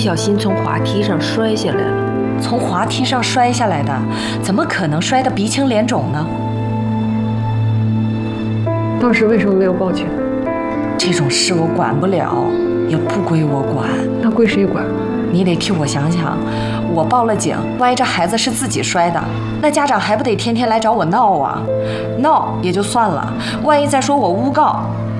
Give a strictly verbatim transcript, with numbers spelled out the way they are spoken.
小心从滑梯上摔下来了。 从滑梯上摔下来的，怎么可能摔得鼻青脸肿呢？ 当时为什么没有报警？ 这种事我管不了，也不归我管。 那归谁管？ 你得替我想想，我报了警，万一这孩子是自己摔的，那家长还不得天天来找我闹啊？闹也就算了，万一再说我诬告，